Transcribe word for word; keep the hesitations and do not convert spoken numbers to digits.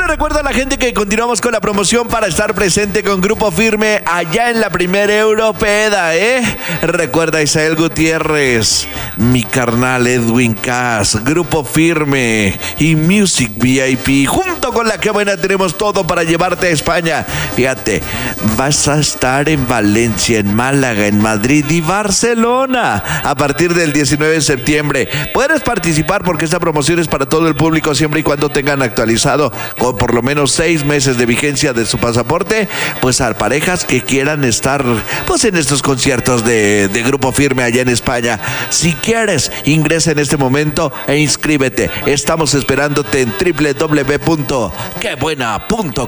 recuerdo a la gente que continuamos con la promoción para estar presente con Grupo Firme allá en la primera Europeda, ¿eh? Recuerda, Isael Gutiérrez, mi carnal Edwin Cass, Grupo Firme y Music V I P. Junto con La Que Buena tenemos todo para llevarte a España. Fíjate, vas a estar en Valencia, en Málaga, en Madrid y Barcelona a partir del diecinueve de septiembre. Puedes participar porque esta promoción es para todo el público siempre y cuando tengan actualizado con por lo menos seis meses de vigencia de su pasaporte, pues a parejas que quieran estar pues en estos conciertos de, de Grupo Firme allá en España. Si quieres, ingresa en este momento e inscríbete. Estamos esperándote en doble u doble u doble u punto que buena punto com.